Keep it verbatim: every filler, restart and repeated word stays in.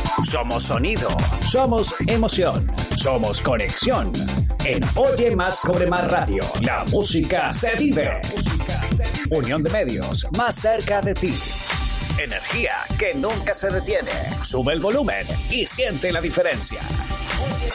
Somos sonido. Somos emoción. Somos conexión. En Oye Más Cobre Más Radio, la música se vive. Unión de medios, más cerca de ti. Energía que nunca se detiene. Sube el volumen y siente la diferencia.